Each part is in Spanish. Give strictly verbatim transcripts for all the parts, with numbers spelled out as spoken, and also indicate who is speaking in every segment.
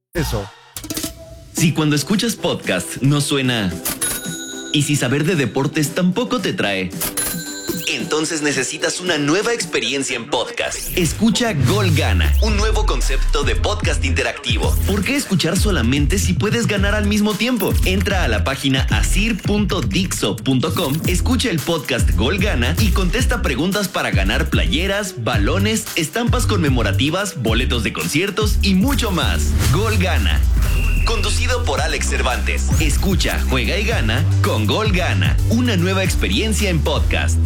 Speaker 1: Eso.
Speaker 2: Si cuando escuchas podcast no suena y si saber de deportes tampoco te trae, entonces necesitas una nueva experiencia en podcast. Escucha Gol Gana, un nuevo concepto de podcast interactivo. ¿Por qué escuchar solamente si puedes ganar al mismo tiempo? Entra a la página asir punto dixo punto com, escucha el podcast Gol Gana y contesta preguntas para ganar playeras, balones, estampas conmemorativas, boletos de conciertos y mucho más. Gol Gana. Conducido por Alex Cervantes. Escucha, juega y gana con Gol Gana. Una nueva experiencia en podcast.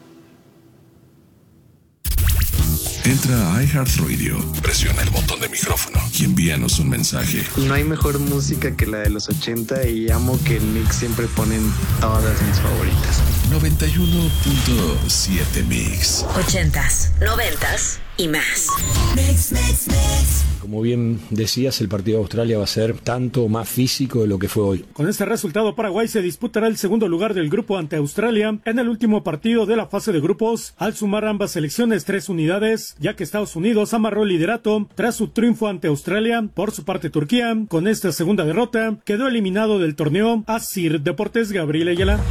Speaker 3: Entra a iHeartRadio, presiona el botón de micrófono y envíanos un mensaje.
Speaker 4: No hay mejor música que la de los ochenta y amo que el Mix siempre ponen todas mis favoritas.
Speaker 3: noventa y uno punto siete Mix.
Speaker 5: Ochentas, noventas y más.
Speaker 6: Mix, mix, mix.
Speaker 7: Como bien decías, el partido de Australia va a ser tanto más físico de lo que fue hoy.
Speaker 8: Con este resultado, Paraguay se disputará el segundo lugar del grupo ante Australia en el último partido de la fase de grupos, al sumar ambas selecciones tres unidades, ya que Estados Unidos amarró el liderato tras su triunfo ante Australia. Por su parte, Turquía, con esta segunda derrota, quedó eliminado del torneo. Asir Deportes, Gabriel Ayala.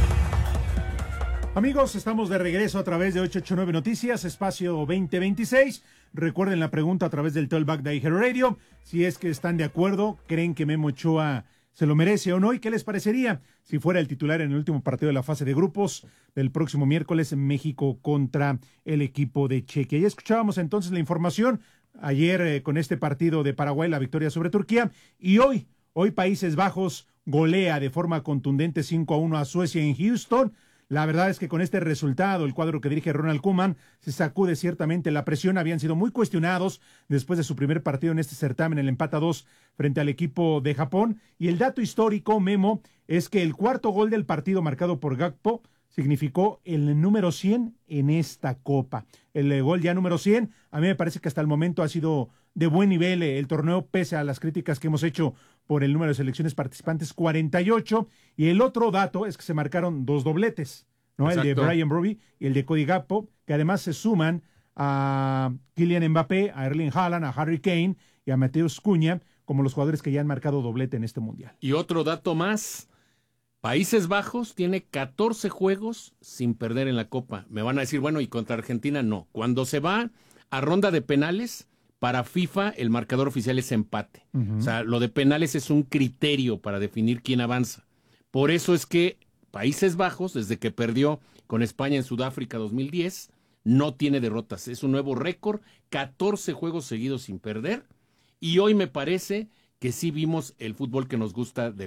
Speaker 1: Amigos, estamos de regreso a través de ochocientos ochenta y nueve Noticias, espacio veinte veintiséis. Recuerden la pregunta a través del Tailback de iHeart Radio. Si es que están de acuerdo, creen que Memo Ochoa se lo merece o no, y qué les parecería si fuera el titular en el último partido de la fase de grupos del próximo miércoles en México contra el equipo de Chequia. Ya escuchábamos entonces la información ayer eh, con este partido de Paraguay, la victoria sobre Turquía, y hoy, hoy Países Bajos golea de forma contundente cinco a uno a Suecia en Houston. La verdad es que con este resultado, el cuadro que dirige Ronald Koeman se sacude ciertamente la presión. Habían sido muy cuestionados después de su primer partido en este certamen, el empate a dos frente al equipo de Japón. Y el dato histórico, Memo, es que el cuarto gol del partido marcado por Gakpo significó el número cien en esta Copa. El gol ya número cien, a mí me parece que hasta el momento ha sido de buen nivel el torneo, pese a las críticas que hemos hecho por el número de selecciones participantes, cuarenta y ocho, y el otro dato es que se marcaron dos dobletes, ¿no? Exacto. El de Brian Brobbey y el de Cody Gakpo, que además se suman a Kylian Mbappé, a Erling Haaland, a Harry Kane y a Mateus Cunha como los jugadores que ya han marcado doblete en este mundial.
Speaker 9: Y otro dato más, Países Bajos tiene catorce juegos sin perder en la Copa. Me van a decir, bueno, y contra Argentina no. Cuando se va a ronda de penales, para FIFA el marcador oficial es empate. Uh-huh. O sea, lo de penales es un criterio para definir quién avanza. Por eso es que Países Bajos, desde que perdió con España en Sudáfrica dos mil diez, no tiene derrotas. Es un nuevo récord, catorce juegos seguidos sin perder. Y hoy me parece que sí vimos el fútbol que nos gusta del